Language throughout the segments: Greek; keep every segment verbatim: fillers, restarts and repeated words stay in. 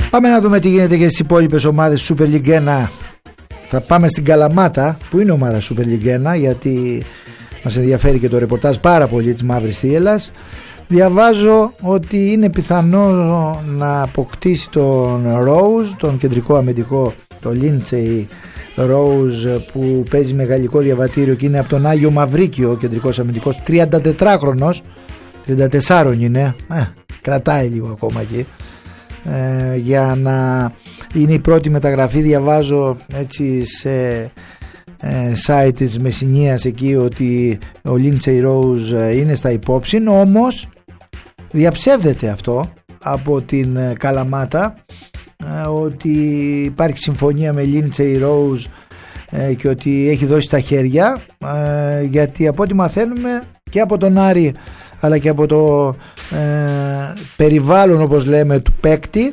Πάμε να δούμε τι γίνεται και στις υπόλοιπες ομάδες Super League ένα. Θα πάμε στην Καλαμάτα, που είναι ομάδα Super League ένα, γιατί μας ενδιαφέρει και το ρεπορτάζ πάρα πολύ της Μαύρης Θύελλας. Διαβάζω ότι είναι πιθανό να αποκτήσει τον Rose, τον κεντρικό αμυντικό, το Lindsay Rose, που παίζει με γαλλικό διαβατήριο και είναι από τον Άγιο Μαυρίκιο, ο κεντρικός αμυντικός, τριαντατετράχρονος, τριάντα τέσσερα είναι, ε, κρατάει λίγο ακόμα εκεί, ε, για να είναι η πρώτη μεταγραφή. Διαβάζω έτσι σε ε, site της Μεσσηνίας εκεί ότι ο Lindsay Rose είναι στα υπόψη, όμως διαψεύδεται αυτό από την Καλαμάτα, ότι υπάρχει συμφωνία με Lindsay Rose και ότι έχει δώσει τα χέρια, γιατί από ό,τι μαθαίνουμε και από τον Άρη αλλά και από το ε, περιβάλλον, όπως λέμε, του παίκτη,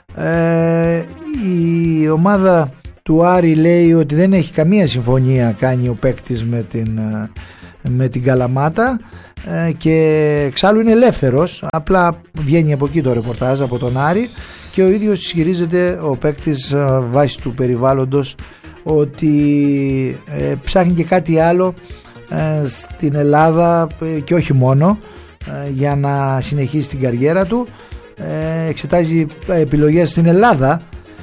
ε, η ομάδα του Άρη λέει ότι δεν έχει καμία συμφωνία κάνει ο παίκτης με την, με την Καλαμάτα, ε, και εξάλλου είναι ελεύθερος, απλά βγαίνει από εκεί το ρεπορτάζ από τον Άρη, και ο ίδιος ισχυρίζεται ο παίκτης βάσει του περιβάλλοντος ότι ε, ψάχνει και κάτι άλλο ε, στην Ελλάδα, ε, και όχι μόνο, ε, για να συνεχίσει την καριέρα του. ε, εξετάζει επιλογές στην Ελλάδα,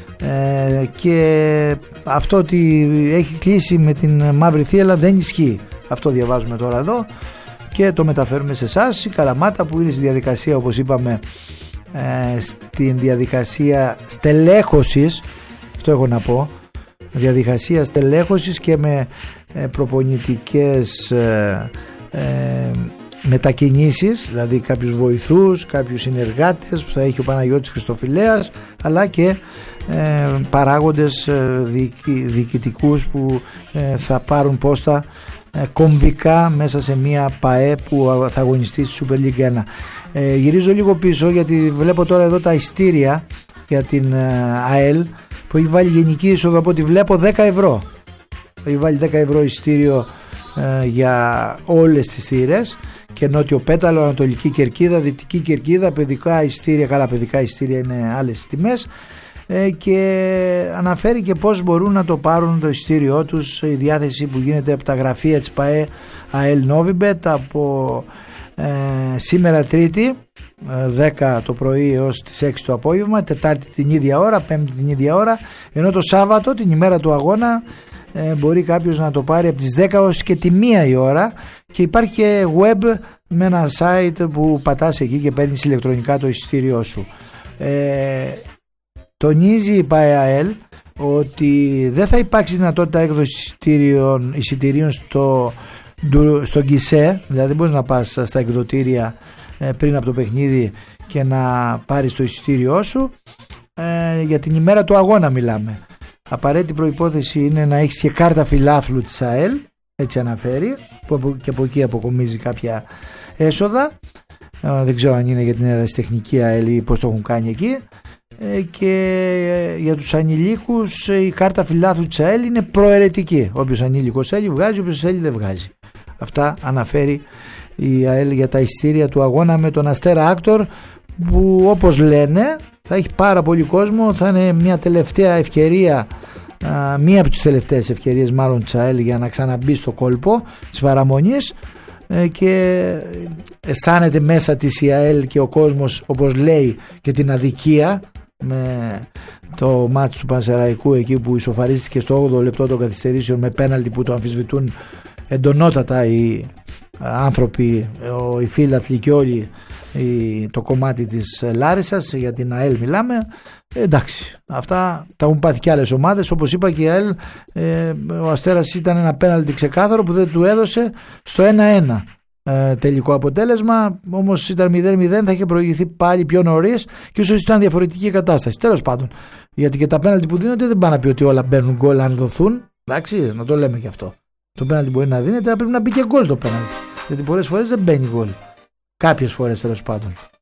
ε, και αυτό ότι έχει κλείσει με την Μαύρη Θύελλα δεν ισχύει. Αυτό διαβάζουμε τώρα εδώ και το μεταφέρουμε σε εσάς. Η Καλαμάτα, που είναι στη διαδικασία, όπως είπαμε, ε, στην διαδικασία στελέχωσης, αυτό έχω να πω, διαδικασία στελέχωσης και με ε, προπονητικές ε, ε, μετακινήσεις, δηλαδή κάποιους βοηθούς, κάποιους συνεργάτες που θα έχει ο Παναγιώτης Χριστοφυλέας, αλλά και ε, παράγοντες ε, διοικη, διοικητικούς που ε, θα πάρουν πόστα ε, κομβικά μέσα σε μια ΠΑΕ που θα αγωνιστεί στη Super League ένα. Ε, γυρίζω λίγο πίσω, γιατί βλέπω τώρα εδώ τα ειστήρια για την ε, ΑΕΛ, που έχει βάλει γενική είσοδο, από ό,τι βλέπω, δέκα ευρώ. Έχει βάλει δέκα ευρώ ειστήριο ε, για όλες τις θύρες, και Νότιο Πέταλο, Ανατολική Κερκίδα, Δυτική Κερκίδα, παιδικά ειστήρια, καλά, παιδικά ειστήρια είναι άλλες τιμές, ε, και αναφέρει και πώς μπορούν να το πάρουν το ειστήριό τους, η διάθεση που γίνεται από τα γραφεία της ΠΑΕ ΑΕΛ Νόβιμπετ από ε, σήμερα Τρίτη δέκα το πρωί έως τις έξι το απόγευμα, Τετάρτη την ίδια ώρα, Πέμπτη την ίδια ώρα, ενώ το Σάββατο, την ημέρα του αγώνα, ε, μπορεί κάποιος να το πάρει από τις δέκα έως και τη μία η ώρα, και υπάρχει και web με ένα site που πατάς εκεί και παίρνεις ηλεκτρονικά το εισιτήριό σου. Ε, τονίζει η ΠΑΕΑΕΛ ότι δεν θα υπάρξει δυνατότητα έκδοση εισιτήριων, εισιτήριων στο, στο γκισέ, δηλαδή δεν μπορείς να πας στα εκδοτήρια ε, πριν από το παιχνίδι και να πάρεις το εισιτήριό σου. Ε, για την ημέρα του αγώνα μιλάμε. Απαραίτητη προϋπόθεση είναι να έχεις και κάρτα φιλάθλου της ΑΕΛ, έτσι αναφέρει, που και από εκεί αποκομίζει κάποια έσοδα. Ε, δεν ξέρω αν είναι για την αεραστεχνική ΑΕΛ ή πώς το έχουν κάνει εκεί. Ε, και για τους ανηλίκους η κάρτα φιλάθλου της ΑΕΛ είναι προαιρετική. Όποιος ανήλικος θέλει βγάζει, όποιος θέλει δεν βγάζει. Αυτά αναφέρει η ΑΕΛ για τα εισιτήρια του αγώνα με τον Αστέρα Άκτορ, που όπως λένε θα έχει πάρα πολύ κόσμο, θα είναι μια τελευταία ευκαιρία, α, μία από τις τελευταίες ευκαιρίες μάλλον της ΑΕΛ για να ξαναμπεί στο κόλπο της παραμονής, ε, και αισθάνεται μέσα της η ΑΕΛ και ο κόσμος, όπως λέει, και την αδικία με το μάτς του Πανσεραϊκού εκεί που ισοφαρίστηκε στο όγδοο λεπτό των καθυστερήσεων με πέναλτι που το αμφισβητούν εντονότατα οι άνθρωποι, οι φίλαθλοι και όλοι το κομμάτι της Λάρισσας. Για την ΑΕΛ μιλάμε. Εντάξει, αυτά τα έχουν πάθει και άλλες ομάδες, όπως είπα και η ΑΕΛ. ε, ο Αστέρας ήταν ένα πέναλτι ξεκάθαρο που δεν του έδωσε στο ένα ένα ε, τελικό αποτέλεσμα, όμως ήταν μηδέν μηδέν, θα είχε προηγηθεί πάλι πιο νωρίς και ίσως ήταν διαφορετική η κατάσταση. Τέλος πάντων, γιατί και τα πέναλτι που δίνονται δεν πάνε να πει ότι όλα μπαίνουν γκολ αν δοθούν, εντάξει, να το λέμε και αυτό. Το πέναλτι μπορεί να δίνεται, αλλά πρέπει να μπει και γκολ το πέναλτι, γιατί πολλές φορές δεν μπαίνει γκολ, κάποιες φορές τέλος πάντων.